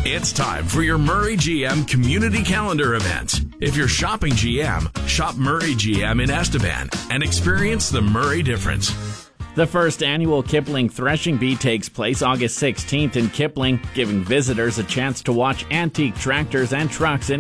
It's time for your Murray GM Community Calendar event. If you're shopping GM, shop Murray GM in Estevan and experience the Murray difference. The first annual Kipling Threshing Bee takes place August 16th in Kipling, giving visitors a chance to watch antique tractors and trucks in